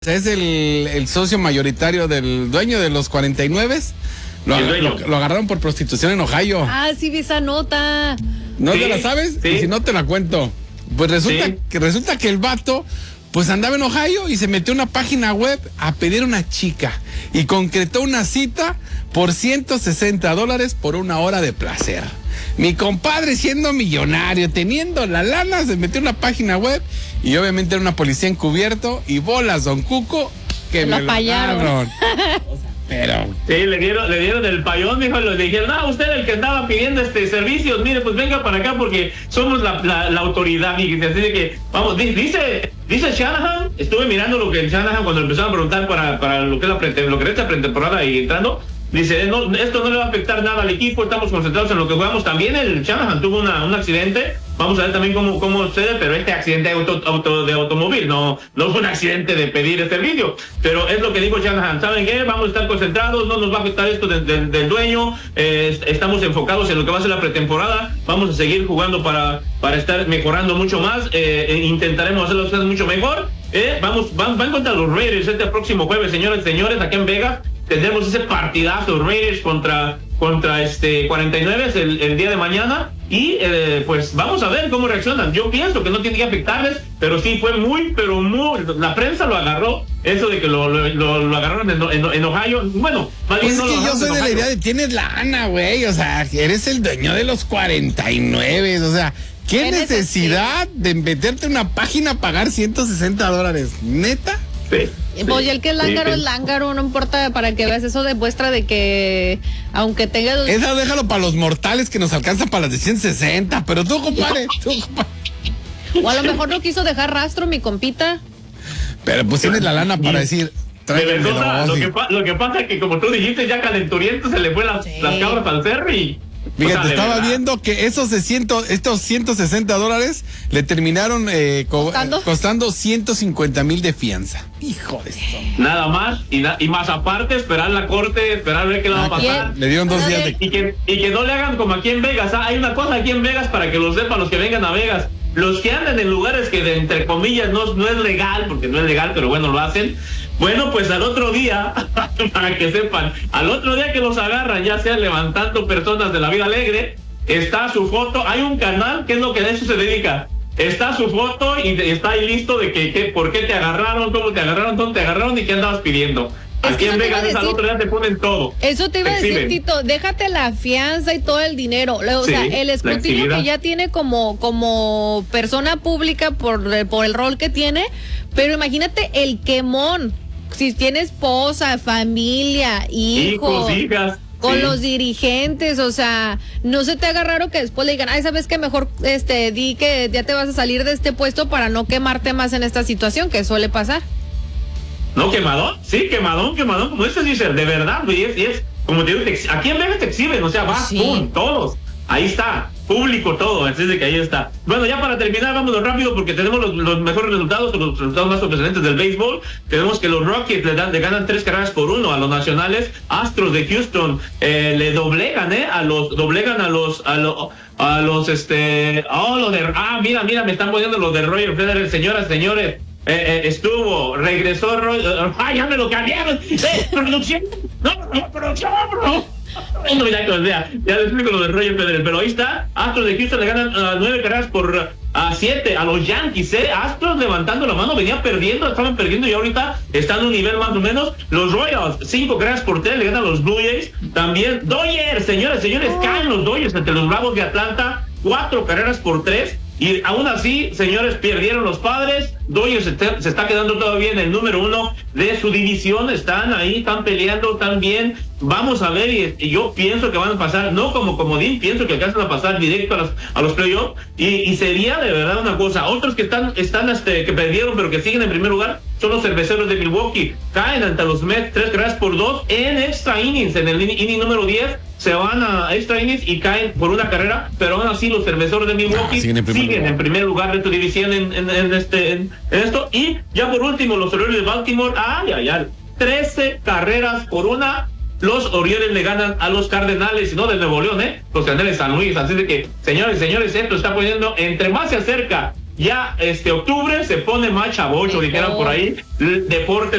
Es el socio mayoritario del dueño de los 49. Lo agarraron por prostitución en Ohio. Ah, sí vi esa nota. ¿No te la sabes? Sí. Y si no te la cuento. Pues resulta que el vato pues andaba en Ohio y se metió a una página web a pedir una chica y concretó una cita por $160 por una hora de placer. Mi compadre, siendo millonario, teniendo la lana, se metió a una página web y obviamente era una policía encubierto y bolas, don Cuco, que me lo pagaron. Pero sí, le dieron el payón, mijo, le dijeron, usted el que andaba pidiendo servicios, mire, pues venga para acá porque somos la autoridad, fíjese, así de que, vamos, dice Shanahan, estuve mirando lo que Shanahan cuando empezaron a preguntar para lo que es esta pretemporada y entrando, dice, no, esto no le va a afectar nada al equipo, estamos concentrados en lo que jugamos. También el Shanahan tuvo un accidente, vamos a ver también cómo sucede, pero este accidente de automóvil, no fue un accidente de pedir servicio, pero es lo que dijo Shanahan, ¿saben qué? Vamos a estar concentrados, no nos va a afectar esto del dueño, estamos enfocados en lo que va a ser la pretemporada, vamos a seguir jugando para estar mejorando mucho más, intentaremos hacer las cosas mucho mejor, van contra los Raiders este próximo jueves, señores, aquí en Vegas. Tendremos ese partidazo Raiders contra 49 el día de mañana y pues vamos a ver cómo reaccionan. Yo pienso que no tiene que afectarles, pero sí fue muy la prensa lo agarró, eso de que lo agarraron en Ohio. Bueno, más bien pues es que yo soy de la idea de tienes lana, güey, o sea, eres el dueño de los 49, o sea, ¿qué necesidad de meterte en una página a pagar $160? ¿Neta? Sí. Pues el que es lángaro es lángaro, no importa, para que veas, eso demuestra de que aunque tenga... Esa déjalo para los mortales que nos alcanzan para las de 160, pero tú, compadre, O a lo mejor no quiso dejar rastro mi compita. Pero pues tienes la lana para decir... Lo que pasa es que como tú dijiste, ya calenturiento se le fue las cabras al cerro y... Fíjate, estaba viendo que estos $160 le terminaron costando 150,000 de fianza. Hijo de eso. Nada más, y más aparte, esperar la corte, esperar a ver qué le va a pasar. Le dieron 2 días de... Y que no le hagan como aquí en Vegas. Hay una cosa aquí en Vegas para que lo sepan los que vengan a Vegas. Los que andan en lugares que entre comillas no es legal, porque no es legal, pero bueno, lo hacen. Bueno, pues al otro día, para que sepan, al otro día que los agarran, ya sea levantando personas de la vida alegre, está su foto, hay un canal que es lo que de eso se dedica. Está su foto y está ahí listo de que por qué te agarraron, cómo te agarraron, dónde te agarraron y qué andabas pidiendo. Aquí en Vegas al otro día te ponen todo. Eso te iba a decir, Tito, déjate la fianza y todo el dinero. O sea, el escrutinio que ya tiene como persona pública por el rol que tiene, pero imagínate el quemón. Si tiene esposa, familia, hijos, hijas. Con los dirigentes, o sea, no se te haga raro que después le digan, ¿sabes qué? Mejor di que ya te vas a salir de este puesto para no quemarte más en esta situación, que suele pasar. No, quemadón, sí, quemadón, como este dice, de verdad, y es como te digo, aquí en Vegas te exhiben, o sea, vas, pum, todos, ahí está, público todo, así de que ahí está. Bueno, ya para terminar, vámonos rápido porque tenemos los mejores resultados, los resultados más sorprendentes del béisbol. Tenemos que los Rockets le ganan 3-1 a los nacionales. Astros de Houston le doblegan, mira, me están poniendo los de Roger Federer, señoras, señores. Regresó ya me lo cambiaron. Producción, no. No, ya les explico lo de Roger Federer, pero ahí está. Astros de Houston le ganan 9-7 a los Yankees, Astros levantando la mano, estaban perdiendo y ahorita están en un nivel más o menos. Los Royals, 5-3 le ganan a los Blue Jays. También Dodgers, señores, caen los Dodgers ante los Bravos de Atlanta, 4-3. Y aún así, señores, perdieron los Padres. Dodgers se está quedando todavía en el número 1 de su división. Están ahí, están peleando tan bien. Vamos a ver, y yo pienso que van a pasar, no como comodín, pienso que alcanzan a pasar directo a los playoffs. Y sería de verdad una cosa. Otros que están que perdieron, pero que siguen en primer lugar, son los Cerveceros de Milwaukee. Caen ante los Mets 3-2 en extra innings, en el inning número 10. Se van a extra innings y caen por una carrera, pero aún así los Cerveceros de Milwaukee siguen en primer lugar de tu división en esto. Y ya por último, los Orioles de Baltimore, 13 carreras por una. Los Orioles le ganan a los Cardenales, no de Nuevo León, los Cardenales de San Luis. Así de que, señores, esto está poniendo, entre más se acerca ya octubre se pone más chavocho, dijeran por ahí, deporte